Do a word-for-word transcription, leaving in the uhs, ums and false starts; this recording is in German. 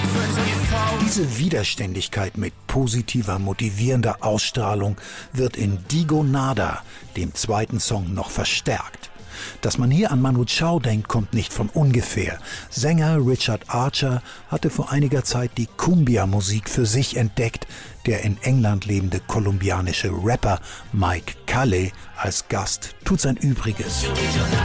Diese Widerständigkeit mit positiver, motivierender Ausstrahlung wird in Digo Nada, dem zweiten Song, noch verstärkt. Dass man hier an Manu Chao denkt, kommt nicht von ungefähr. Sänger Richard Archer hatte vor einiger Zeit die Cumbia-Musik für sich entdeckt. Der in England lebende kolumbianische Rapper Mike Calle als Gast tut sein Übriges.